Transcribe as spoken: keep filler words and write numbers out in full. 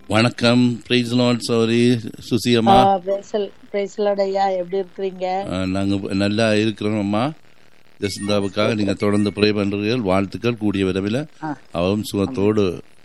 வணக்கம். Price Lord. Sorry Susi அம்மா. Price Lord ஐயா, எப்படி இருக்கிறீங்க? நாங்கள் நல்லா இருக்கிறோம் அம்மா. ஜெசிந்தாவுக்காக நீங்கள் தொடர்ந்து ப்ரே பண்ணுறீர்கள். வாழ்த்துக்கள். கூடிய விரைவில் அவரும் சுகத்தோடு